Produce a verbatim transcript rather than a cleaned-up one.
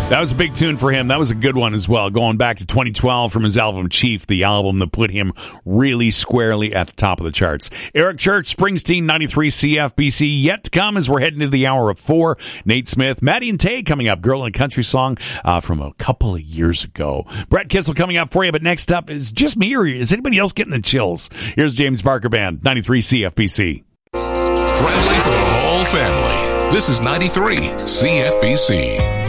That was a big tune for him. That was a good one as well. Going back to twenty twelve from his album Chief, the album that put him really squarely at the top of the charts. Eric Church, Springsteen, ninety-three C F B C. Yet to come as we're heading into the hour of four. Nate Smith, Maddie and Tay coming up. Girl in a Country Song uh, from a couple of years ago. Brett Kissel coming up for you. But next up is just me, or is anybody else getting the chills? Here's James Barker Band, ninety-three C F B C. Friendly for the whole family. This is ninety-three C F B C.